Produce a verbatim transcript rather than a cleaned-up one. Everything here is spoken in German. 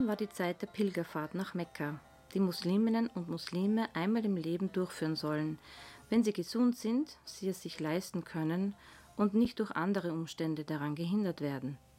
war die Zeit der Pilgerfahrt nach Mekka, die Musliminnen und Muslime einmal im Leben durchführen sollen, wenn sie gesund sind, sie es sich leisten können und nicht durch andere Umstände daran gehindert werden.